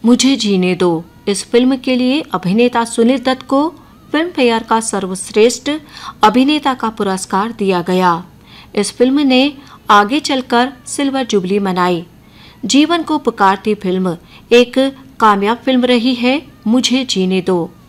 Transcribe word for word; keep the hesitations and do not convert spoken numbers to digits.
मुझे जीने दो इस फिल्म के लिए अभिनेता सुनील दत्त को फिल्म फेयर का सर्वश्रेष्ठ अभिनेता का पुरस्कार दिया गया। इस फिल्म ने आगे चलकर सिल्वर जुबली मनाई। जीवन को पुकारती फिल्म एक कामयाब फिल्म रही है। मुझे जीने दो